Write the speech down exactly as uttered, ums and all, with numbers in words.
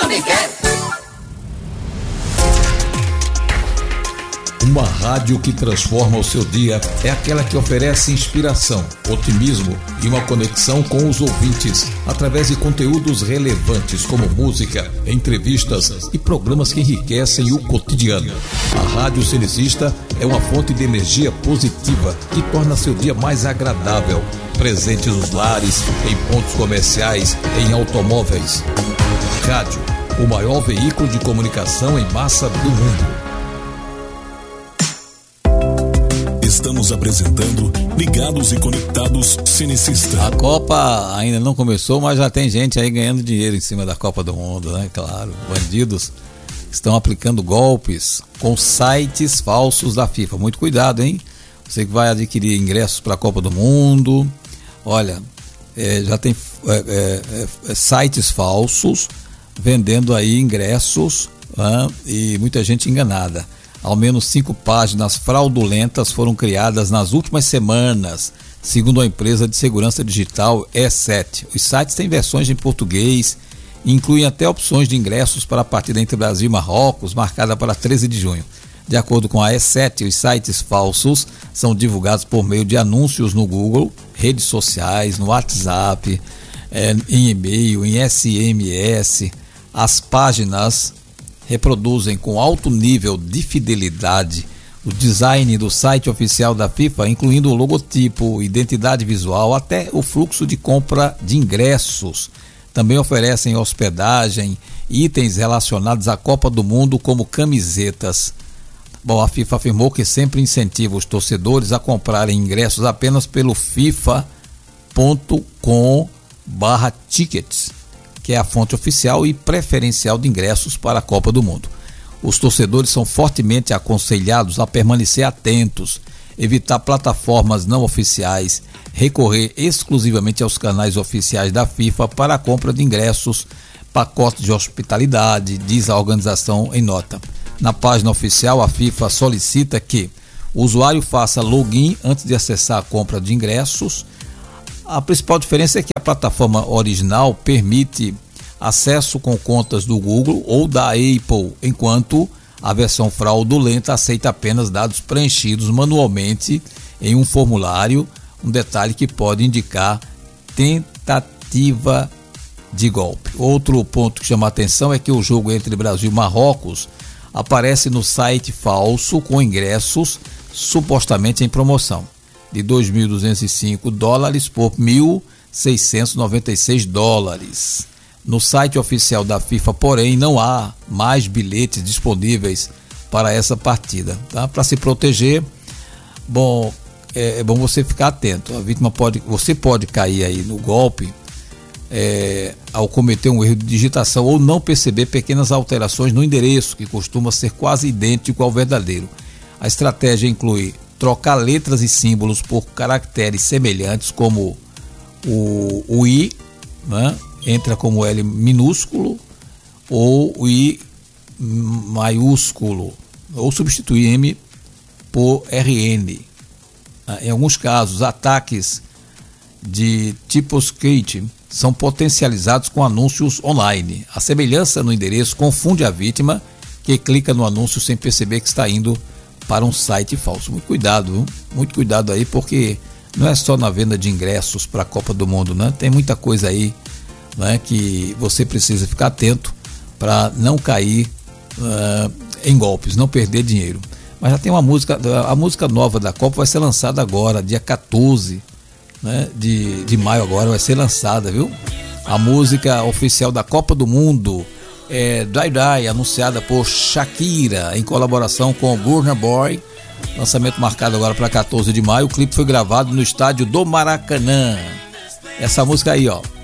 Unicred. Uma rádio que transforma o seu dia é aquela que oferece inspiração, otimismo e uma conexão com os ouvintes através de conteúdos relevantes como música, entrevistas e programas que enriquecem o cotidiano. A Rádio Cenecista é uma fonte de energia positiva que torna seu dia mais agradável, presente nos lares, em pontos comerciais, em automóveis. Rádio, o maior veículo de comunicação em massa do mundo. Estamos apresentando Ligados e Conectados Cenecista. A Copa ainda não começou, mas já tem gente aí ganhando dinheiro em cima da Copa do Mundo, né? Claro, bandidos estão aplicando golpes com sites falsos da FIFA. Muito cuidado, hein? Você que vai adquirir ingressos para a Copa do Mundo, olha, é, já tem é, é, é, sites falsos vendendo aí ingressos, né? E muita gente enganada. Ao menos cinco páginas fraudulentas foram criadas nas últimas semanas, segundo a empresa de segurança digital E sete. Os sites têm versões em português e incluem até opções de ingressos para a partida entre Brasil e Marrocos, marcada para treze de junho. De acordo com a E sete, os sites falsos são divulgados por meio de anúncios no Google, redes sociais, no WhatsApp, é, em e-mail, em S M S. As páginas reproduzem com alto nível de fidelidade o design do site oficial da FIFA, incluindo o logotipo, identidade visual, até o fluxo de compra de ingressos. Também oferecem hospedagem, itens relacionados à Copa do Mundo, como camisetas. Bom, a FIFA afirmou que sempre incentiva os torcedores a comprarem ingressos apenas pelo fifa ponto com barra tickets, que é a fonte oficial e preferencial de ingressos para a Copa do Mundo. Os torcedores são fortemente aconselhados a permanecer atentos, evitar plataformas não oficiais, recorrer exclusivamente aos canais oficiais da FIFA para a compra de ingressos, pacotes de hospitalidade, diz a organização em nota. Na página oficial, a FIFA solicita que o usuário faça login antes de acessar a compra de ingressos. A principal diferença é que a plataforma original permite acesso com contas do Google ou da Apple, enquanto a versão fraudulenta aceita apenas dados preenchidos manualmente em um formulário, um detalhe que pode indicar tentativa de golpe. Outro ponto que chama a atenção é que o jogo entre Brasil e Marrocos aparece no site falso com ingressos supostamente em promoção de dois mil duzentos e cinco dólares por mil seiscentos e noventa e seis dólares. No site oficial da FIFA, porém, não há mais bilhetes disponíveis para essa partida. Tá? Para se proteger, bom, é, é bom você ficar atento. A vítima pode, você pode cair aí no golpe é, ao cometer um erro de digitação ou não perceber pequenas alterações no endereço, que costuma ser quase idêntico ao verdadeiro. A estratégia inclui trocar letras e símbolos por caracteres semelhantes, como o, o I, né? Entra como L minúsculo, ou o I maiúsculo, ou substituir M por R N. Em alguns casos, ataques de tipo skate são potencializados com anúncios online. A semelhança no endereço confunde a vítima, que clica no anúncio sem perceber que está indo para um site falso. Muito cuidado, viu? Muito cuidado aí, porque não é só na venda de ingressos para a Copa do Mundo, né? Tem muita coisa aí, né, que você precisa ficar atento para não cair uh, em golpes, não perder dinheiro. Mas já tem uma música, a música nova da Copa vai ser lançada agora, dia quatorze, né, de, de maio agora vai ser lançada, viu? A música oficial da Copa do Mundo é Die Die, anunciada por Shakira, em colaboração com Burna Boy. Lançamento marcado agora para quatorze de maio. O clipe foi gravado no estádio do Maracanã. Essa música aí, ó.